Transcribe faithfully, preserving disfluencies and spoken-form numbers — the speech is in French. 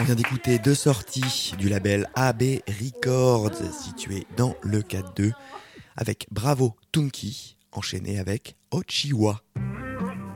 On vient d'écouter deux sorties du label A B Records, situé dans le quatre deux, avec Bravo Tunki, enchaîné avec Ochiwa.